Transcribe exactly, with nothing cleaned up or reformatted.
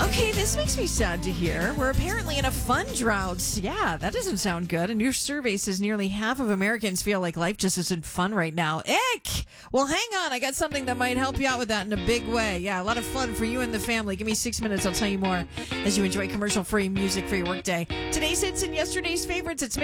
Okay, this makes me sad to hear. We're apparently in a fun drought. Yeah, that doesn't sound good. A new survey says nearly half of Americans feel like life just isn't fun right now. Ick! Well, hang on. I got something that might help you out with that in a big way. Yeah, a lot of fun for you and the family. Give me six minutes. I'll tell you more as you enjoy commercial-free music for your workday. Today's hits and yesterday's favorites. It's